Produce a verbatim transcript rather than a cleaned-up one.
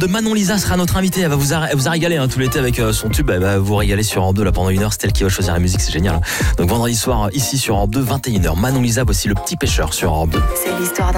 deux. Manon Lisa sera notre invitée. Elle va vous a, elle vous a régalé hein, tout l'été avec euh, son tube. Elle va vous régaler sur Europe deux là pendant une heure. C'est elle qui va choisir la musique, c'est génial. Donc vendredi soir ici sur Europe deux, vingt et une heures. Manon Lisa, voici Le Petit Pêcheur sur Europe deux. C'est l'histoire